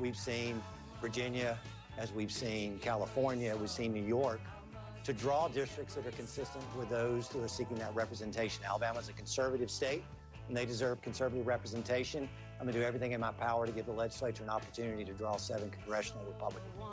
we've seen Virginia, as we've seen California, we've seen New York, to draw districts that are consistent with those who are seeking that representation. Alabama's a conservative state, and they deserve conservative representation. I'm going to do everything in my power to give the legislature an opportunity to draw 7 congressional Republicans.